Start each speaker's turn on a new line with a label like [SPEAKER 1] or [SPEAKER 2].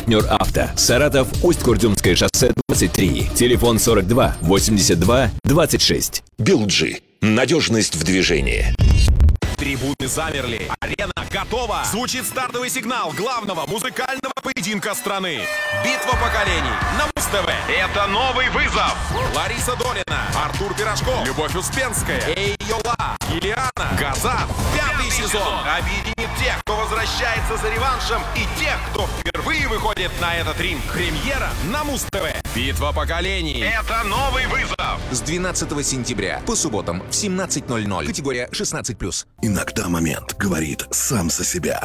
[SPEAKER 1] Партнер авто. Саратов, Усть-Курдюмское шоссе 23. Телефон 42 82 26.
[SPEAKER 2] Билджи. Надежность в движении.
[SPEAKER 3] Трибуны замерли. Арена готова. Звучит стартовый сигнал главного музыкального поединка страны. Битва поколений на Муз-ТВ. Это новый вызов. Лариса Долина, Артур Пирожков, Любовь Успенская, Эй Йола, Юлиана, Газан. Пятый сезон объединит тех, кто возвращается за реваншем, и тех, кто впервые выходит на этот ринг. Премьера на Муз-ТВ. Битва поколений. Это новый вызов.
[SPEAKER 4] С 12 сентября по субботам в 17:00. Категория 16+.
[SPEAKER 5] Иногда момент говорит сам за себя.